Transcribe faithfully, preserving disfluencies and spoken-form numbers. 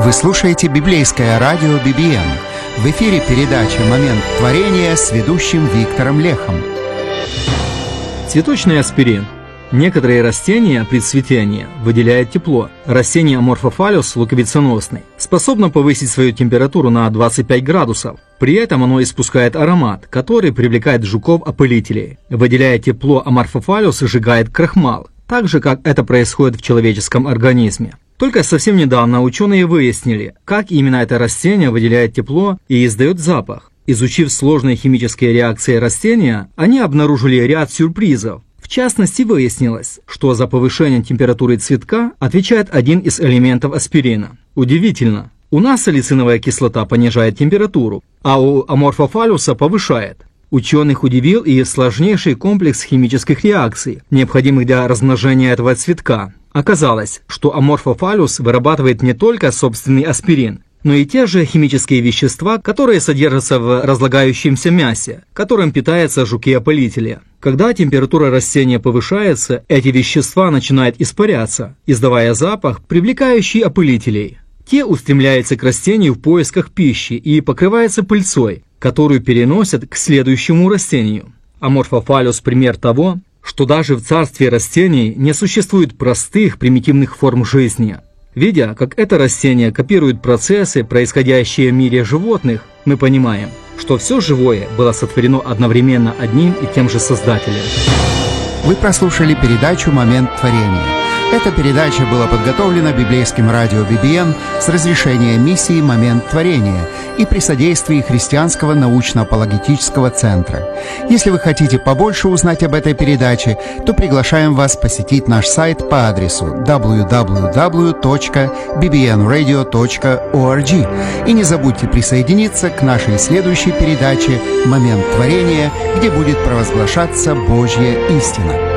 Вы слушаете библейское радио би би эн. В эфире передача «Момент творения» с ведущим Виктором Лехом. Цветочный аспирин. Некоторые растения при цветении выделяют тепло. Растение Аморфофаллус луковиценосный способно повысить свою температуру на двадцать пять градусов. При этом оно испускает аромат, который привлекает жуков-опылителей. Выделяя тепло, Аморфофаллус сжигает крахмал, так же, как это происходит в человеческом организме. Только совсем недавно ученые выяснили, как именно это растение выделяет тепло и издает запах. Изучив сложные химические реакции растения, они обнаружили ряд сюрпризов. В частности, выяснилось, что за повышение температуры цветка отвечает один из элементов аспирина. Удивительно. У нас салициновая кислота понижает температуру, а у Аморфофаллуса повышает. Ученых удивил и сложнейший комплекс химических реакций, необходимых для размножения этого цветка. Оказалось, что Аморфофаллус вырабатывает не только собственный аспирин, но и те же химические вещества, которые содержатся в разлагающемся мясе, которым питаются жуки-опылители. Когда температура растения повышается, эти вещества начинают испаряться, издавая запах, привлекающий опылителей. Те устремляются к растению в поисках пищи и покрываются пыльцой, которую переносят к следующему растению. Аморфофаллус – пример того, что даже в царстве растений не существует простых, примитивных форм жизни. Видя, как это растение копирует процессы, происходящие в мире животных, мы понимаем, что все живое было сотворено одновременно одним и тем же Создателем. Вы прослушали передачу «Момент творения». Эта передача была подготовлена библейским радио би би эн с разрешения миссии «Момент творения» и при содействии Христианского научно-апологетического центра. Если вы хотите побольше узнать об этой передаче, то приглашаем вас посетить наш сайт по адресу дабл ю дабл ю дабл ю точка би би эн радио точка орг. И не забудьте присоединиться к нашей следующей передаче «Момент творения», где будет провозглашаться Божья истина.